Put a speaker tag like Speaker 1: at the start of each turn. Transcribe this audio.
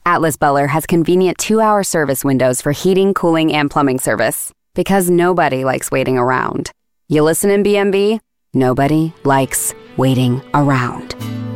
Speaker 1: Atlas Buller has convenient 2-hour service windows for heating, cooling, and plumbing service. Because nobody likes waiting around. You listen in BMV? Nobody likes waiting around.